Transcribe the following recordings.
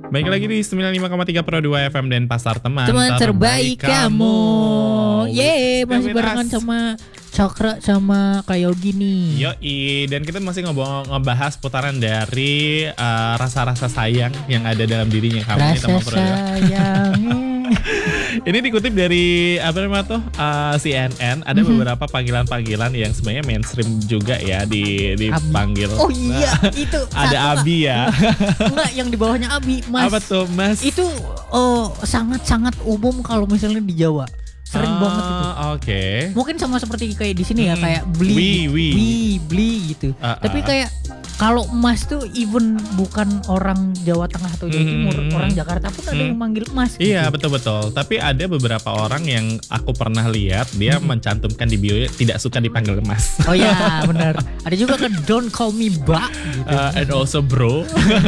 Baik lagi di 95,3 Pro 2 FM dan Pasar Teman terbaik kamu. Yeay, masih With barengan us. sama Cakra sama Kayogi nih. Yoi, dan kita masih ngebahas putaran dari rasa-rasa sayang yang ada dalam dirinya kamu nih, Rasa teman Pro 2. sayangnya. Ini dikutip dari apa namanya tuh CNN. Ada beberapa panggilan-panggilan yang sebenarnya mainstream juga ya dipanggil. Oh iya, itu Ada satu, Abi ya. Enggak, yang di bawahnya Abi, Mas. Apa tuh, Mas? Itu sangat-sangat umum kalau misalnya di Jawa. Sering banget itu. Oke. Mungkin sama seperti kayak di sini ya, kayak beli, beli gitu. Tapi kayak kalau Mas tuh even bukan orang Jawa Tengah atau Jawa Timur, orang Jakarta pun ada yang manggil Mas. Iya, gitu. betul-betul. Tapi ada beberapa orang yang aku pernah lihat dia mencantumkan di bio tidak suka dipanggil Mas. Oh ya, benar. Ada juga kan don't call me Mbak gitu. And also bro.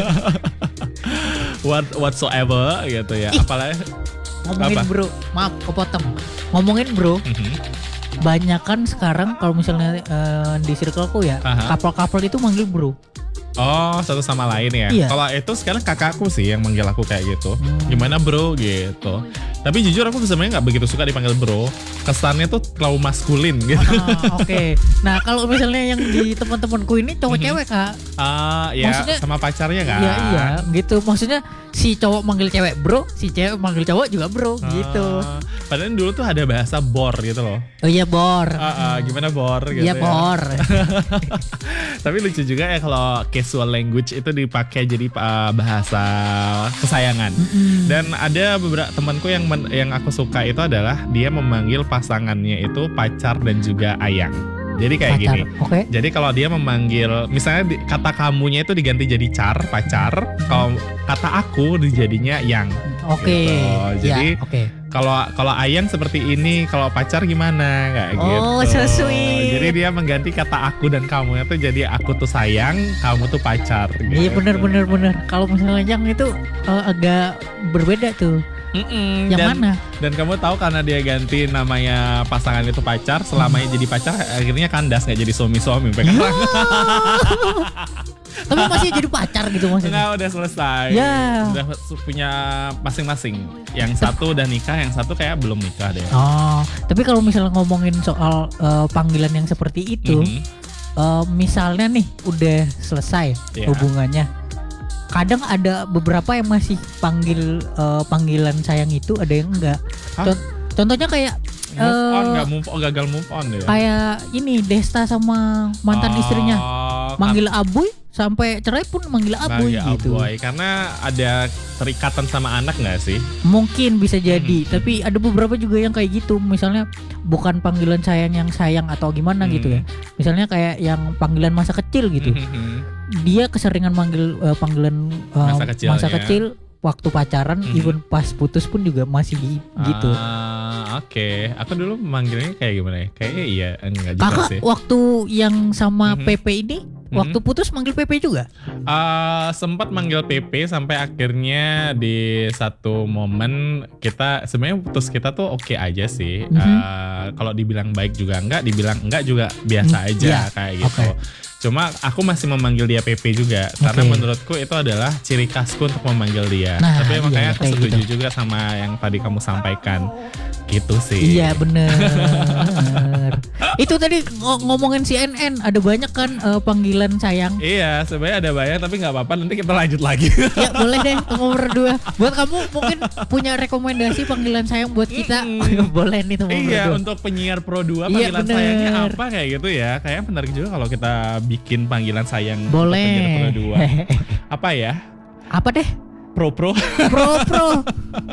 Whatsoever gitu ya. Apalagi Ngomongin apa? bro, maaf kepotong. Ngomongin bro, banyak kan sekarang kalau misalnya di circleku ya, couple-couple itu manggil bro. Oh, satu sama lain ya. Iya. Kalau itu sekarang kakakku sih yang manggil aku kayak gitu. Gimana bro gitu. Tapi jujur aku sebenarnya nggak begitu suka dipanggil bro. Kesannya tuh terlalu maskulin gitu. Oke. Nah kalau misalnya yang di teman-temanku ini cowok cewek kak. Ya Maksudnya- sama pacarnya kan. Iya gitu. Maksudnya si cowok manggil cewek bro, si cewek manggil cowok juga bro gitu. Padahal dulu tuh ada bahasa bor gitu loh. Oh iya bor. Gimana bor gitu Iya ya. bor. Tapi lucu juga ya kalau casual language itu dipakai jadi bahasa kesayangan. Dan ada beberapa temanku yang aku suka itu adalah dia memanggil pasangannya itu pacar dan juga ayang. Jadi kayak Pacar, gini. oke. Jadi kalau dia memanggil misalnya kata kamunya itu diganti jadi pacar. Kalau kata aku dijadinya yang. Oke. Gitu. Jadi ya, oke. kalau ayang seperti ini, kalau pacar gimana kayak Oh, gitu. so sweet. Jadi dia mengganti kata aku dan kamu itu jadi aku tuh sayang, kamu tuh pacar. Iya gitu. benar. Kalau misalnya yang itu agak berbeda tuh. Yang dan, mana? Dan kamu tahu karena dia ganti namanya pasangan itu pacar, selamanya jadi pacar, akhirnya kandas nggak jadi suami-suami. Ya. Tapi masih jadi pacar gitu maksudnya. Enggak, udah selesai. Ya. Udah punya masing-masing. Yang satu udah nikah, yang satu kayak belum nikah deh. Oh, tapi kalau misalnya ngomongin soal panggilan yang seperti itu, misalnya nih udah selesai Iya. hubungannya, kadang ada beberapa yang masih panggil panggilan sayang itu, ada yang enggak. Hah? Contohnya kayak Move on nggak move on, gagal move on ya. kayak ini Desta sama mantan istrinya, manggil Abuy sampai cerai pun manggil Abuy gitu. Abuy. Karena ada terikatan sama anak nggak sih? Mungkin bisa jadi, tapi ada beberapa juga yang kayak gitu. Misalnya bukan panggilan sayang yang sayang atau gimana gitu ya. Misalnya kayak yang panggilan masa kecil gitu. Dia keseringan manggil panggilan masa kecil waktu pacaran, even pas putus pun juga masih gitu. Oke. Aku dulu manggilnya kayak gimana ya? Kayaknya iya, enggak juga Kakak sih. waktu yang sama PP ini, waktu putus manggil PP juga? Sempat manggil PP sampai akhirnya di satu momen kita sebenarnya putus kita tuh oke aja sih. Kalau dibilang baik juga enggak, dibilang enggak juga biasa aja iya. kayak gitu. Cuma aku masih memanggil dia PP juga karena menurutku itu adalah ciri khasku untuk memanggil dia. Nah, Tapi iya, makanya aku kayak setuju gitu. juga sama yang tadi kamu sampaikan. Gitu sih. Iya bener. Itu tadi ngomongin CNN, ada banyak kan panggilan sayang. Iya, sebenarnya ada banyak tapi nggak apa-apa, nanti kita lanjut lagi. Ya boleh deh nomor 2. Buat kamu mungkin punya rekomendasi panggilan sayang buat kita. Boleh nih nomor Iya, 2. untuk penyiar Pro 2 Iya, panggilan bener. sayangnya apa kayak gitu ya. Kayaknya menarik juga kalau kita bikin panggilan sayang untuk Boleh. penyiar Pro 2. Apa ya? Apa deh? Pro. Pro.